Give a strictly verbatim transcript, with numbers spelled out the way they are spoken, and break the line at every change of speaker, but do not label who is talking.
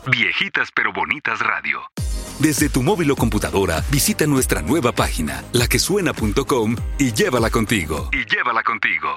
Viejitas pero Bonitas Radio.
Desde tu móvil o computadora, visita nuestra nueva página, la que suena punto com, y llévala contigo.
Y llévala contigo.